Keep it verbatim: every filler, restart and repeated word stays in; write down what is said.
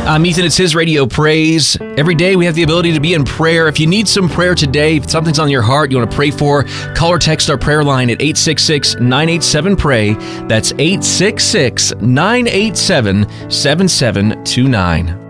I'm Ethan. It's His Radio Praise. Every day we have the ability to be in prayer. If you need some prayer today, if something's on your heart you want to pray for, call or text our prayer line at eight six six, nine eight seven, P R A Y. That's eight six six, nine eight seven, seven seven two nine.